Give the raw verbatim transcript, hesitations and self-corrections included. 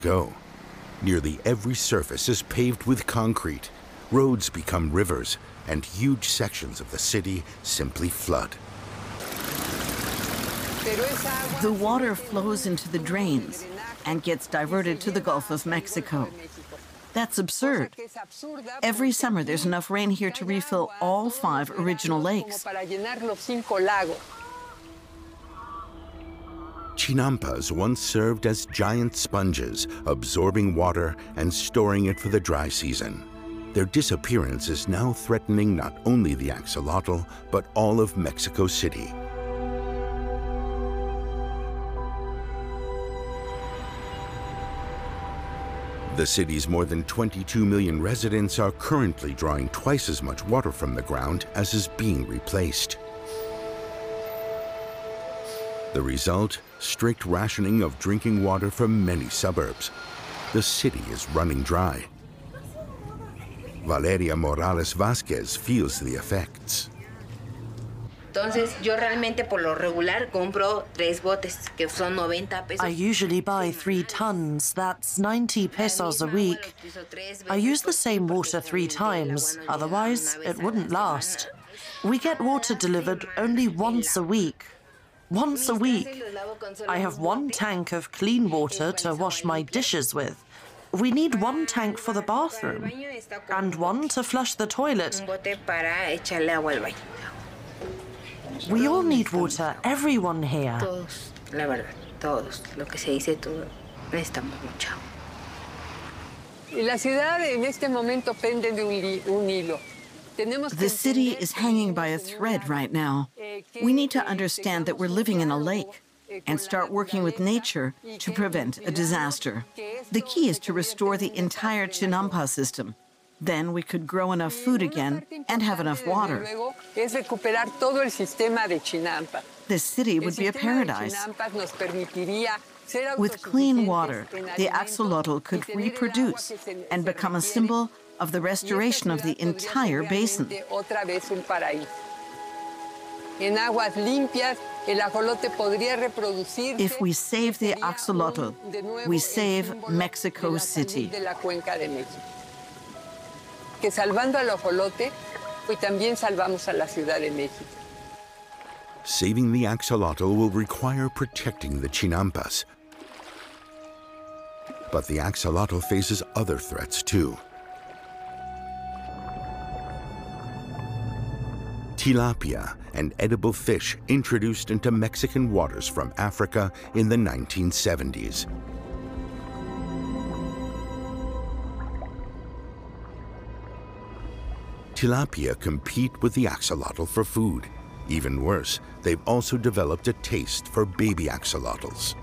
go. Nearly every surface is paved with concrete. Roads become rivers, and huge sections of the city simply flood. The water flows into the drains and gets diverted to the Gulf of Mexico. That's absurd. Every summer, there's enough rain here to refill all five original lakes. Chinampas once served as giant sponges, absorbing water and storing it for the dry season. Their disappearance is now threatening not only the axolotl, but all of Mexico City. The city's more than twenty-two million residents are currently drawing twice as much water from the ground as is being replaced. The result, strict rationing of drinking water for many suburbs. The city is running dry. Valeria Morales Vázquez feels the effects. Entonces, yo realmente por lo regular compro tres botes, que son noventa pesos. I usually buy three tons. That's ninety pesos a week. I use the same water three times, otherwise it wouldn't last. We get water delivered only once a week. Once a week. I have one tank of clean water to wash my dishes with. We need one tank for the bathroom and one to flush the toilet. We all need water, everyone here. Todos, la verdad, todos. Lo que se dice todo, necesitamos mucha agua. La ciudad en este momento pende de un hilo. The city is hanging by a thread right now. We need to understand that we're living in a lake and start working with nature to prevent a disaster. The key is to restore the entire Chinampa system. Then we could grow enough food again and have enough water. This city would be a paradise. With clean water, the axolotl could reproduce and become a symbol of the restoration of the entire basin. If we save the axolotl, we save Mexico City. Que salvando al ajolote, pues también salvamos a la Ciudad de México. Saving the axolotl will require protecting the chinampas. But the axolotl faces other threats too. Tilapia, an edible fish introduced into Mexican waters from Africa in the nineteen seventies. Tilapia compete with the axolotl for food. Even worse, they've also developed a taste for baby axolotls.